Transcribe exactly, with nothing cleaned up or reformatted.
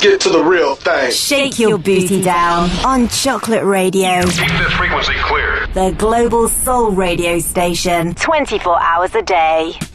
get to the real thing. Shake your booty down on Chocolate Radio. Keep this frequency clear. The global soul radio station, twenty-four hours a day.